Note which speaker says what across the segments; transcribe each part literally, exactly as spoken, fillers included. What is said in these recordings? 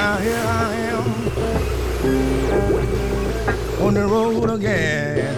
Speaker 1: now here I am on the road again.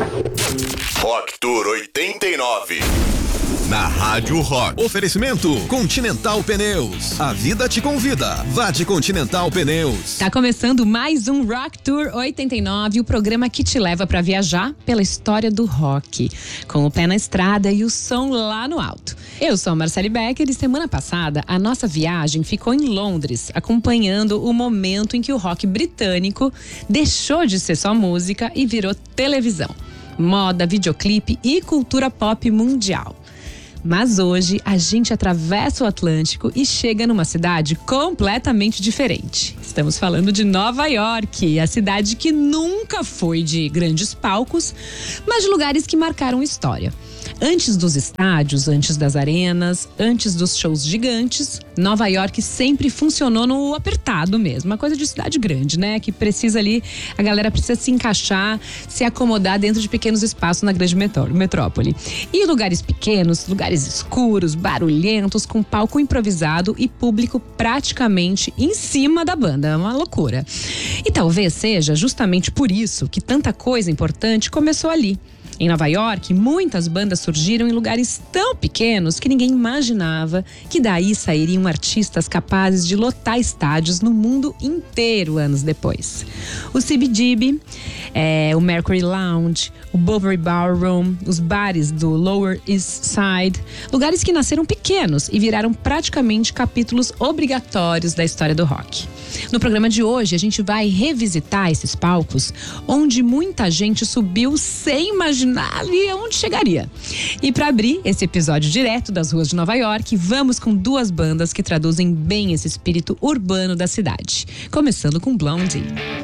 Speaker 2: Rock Tour oitenta e nove.
Speaker 3: Na Rádio Rock. Oferecimento Continental Pneus. A vida te convida. Vá de Continental Pneus.
Speaker 4: Tá começando mais um Rock Tour oitenta e nove, o programa que te leva pra viajar pela história do rock, com o pé na estrada e o som lá no alto. Eu sou a Marcele Becker e semana passada a nossa viagem ficou em Londres, acompanhando o momento em que o rock britânico deixou de ser só música e virou televisão, moda, videoclipe e cultura pop mundial. Mas hoje a gente atravessa o Atlântico e chega numa cidade completamente diferente. Estamos falando de Nova York, a cidade que nunca foi de grandes palcos, mas de lugares que marcaram história. Antes dos estádios, antes das arenas, antes dos shows gigantes, Nova York sempre funcionou no apertado mesmo. Uma coisa de cidade grande, né? Que precisa ali, a galera precisa se encaixar, se acomodar dentro de pequenos espaços na grande metrópole. E lugares pequenos, lugares escuros, barulhentos, com palco improvisado e público praticamente em cima da banda. É uma loucura. E talvez seja justamente por isso que tanta coisa importante começou ali. Em Nova York, muitas bandas surgiram em lugares tão pequenos que ninguém imaginava que daí sairiam artistas capazes de lotar estádios no mundo inteiro anos depois. O C B G B, é, o Mercury Lounge, o Bovary Ballroom, os bares do Lower East Side, lugares que nasceram pequenos e viraram praticamente capítulos obrigatórios da história do rock. No programa de hoje, a gente vai revisitar esses palcos onde muita gente subiu sem imaginar ali onde chegaria. E para abrir esse episódio direto das ruas de Nova York, vamos com duas bandas que traduzem bem esse espírito urbano da cidade. Começando com Blondie.